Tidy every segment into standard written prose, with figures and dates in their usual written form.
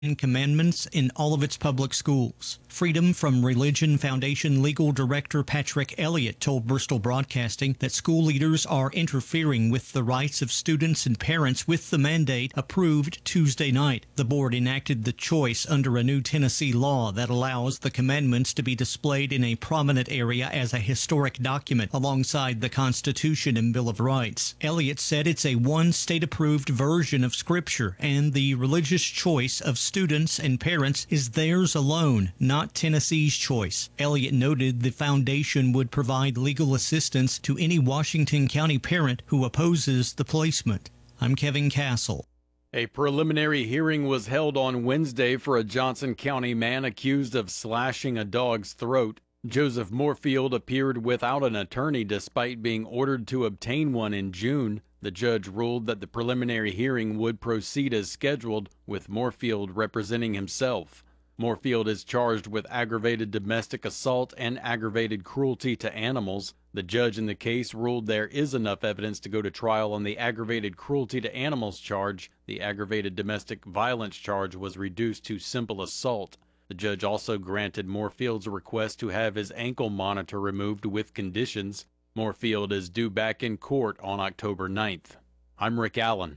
Commandments in all of its public schools. Freedom from Religion Foundation Legal Director Patrick Elliott told Bristol Broadcasting that school leaders are interfering with the rights of students and parents with the mandate approved Tuesday night. The board enacted the choice under a new Tennessee law that allows the commandments to be displayed in a prominent area as a historic document alongside the Constitution and Bill of Rights. Elliott said it's a one-state-approved version of Scripture, and the religious choice of students and parents is theirs alone, not Tennessee's choice. Elliott noted the foundation would provide legal assistance to any Washington County parent who opposes the placement. I'm Kevin Castle. A preliminary hearing was held on Wednesday for a Johnson County man accused of slashing a dog's throat. Joseph Moorfield appeared without an attorney despite being ordered to obtain one in June. The judge ruled that the preliminary hearing would proceed as scheduled, with Moorfield representing himself. Moorfield is charged with aggravated domestic assault and aggravated cruelty to animals. The judge in the case ruled there is enough evidence to go to trial on the aggravated cruelty to animals charge. The aggravated domestic violence charge was reduced to simple assault. The judge also granted Moorfield's request to have his ankle monitor removed with conditions. Moorfield is due back in court on October 9th. I'm Rick Allen.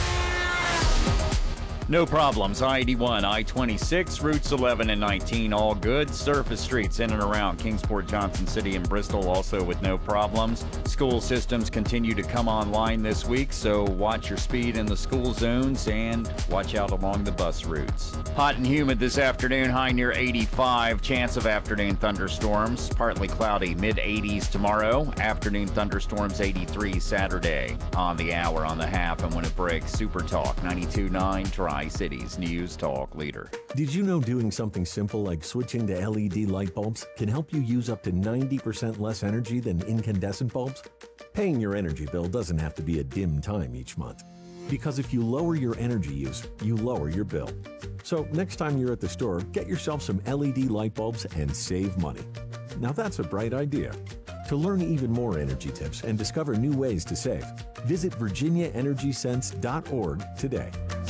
No problems. I-81, I-26, routes 11 and 19, all good. Surface streets in and around Kingsport, Johnson City, and Bristol also with no problems. School systems continue to come online this week, so watch your speed in the school zones and watch out along the bus routes. Hot and humid this afternoon, high near 85. Chance of afternoon thunderstorms. Partly cloudy, mid-80s tomorrow. Afternoon thunderstorms, 83 Saturday. On the hour, on the half, and when it breaks, Super Talk 92.9 Tri-Cities News Talk leader. Did you know doing something simple like switching to LED light bulbs can help you use up to 90% less energy than incandescent bulbs? Paying your energy bill doesn't have to be a dim time each month. Because if you lower your energy use, you lower your bill. So next time you're at the store, get yourself some LED light bulbs and save money. Now that's a bright idea. To learn even more energy tips and discover new ways to save, visit virginiaenergysense.org today.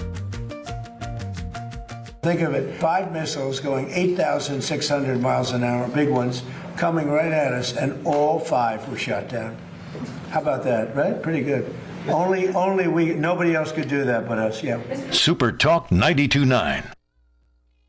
Think of it, 5 missiles going 8,600 miles an hour, big ones, coming right at us, and all 5 were shot down. How about that, right? Pretty good. Only nobody else could do that but us, yeah. Super Talk 92.9.